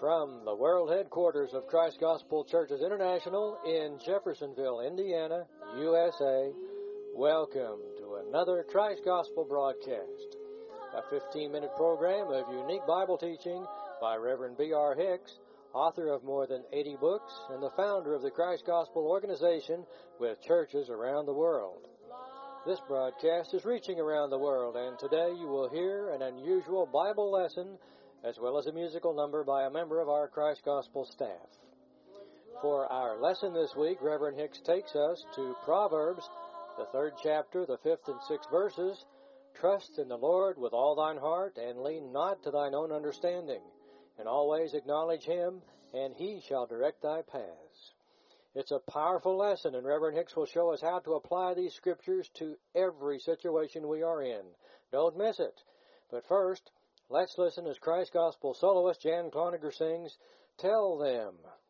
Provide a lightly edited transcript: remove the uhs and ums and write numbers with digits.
From the world headquarters of Christ Gospel Churches International in Jeffersonville, Indiana, USA, welcome to another Christ Gospel broadcast, a 15-minute program of unique Bible teaching by Reverend B.R. Hicks, author of more than 80 books and the founder of the Christ Gospel organization with churches around the world. This broadcast is reaching around the world, and today you will hear an unusual Bible lesson as well as a musical number by a member of our Christ Gospel staff. For our lesson this week, Reverend Hicks takes us to Proverbs, the 3rd chapter, the 5th and 6th verses. Trust in the Lord with all thine heart, and lean not to thine own understanding, and always acknowledge him, and he shall direct thy paths. It's a powerful lesson, and Reverend Hicks will show us how to apply these scriptures to every situation we are in. Don't miss it. But first, let's listen as Christ Gospel soloist Jan Cloninger sings, Tell Them.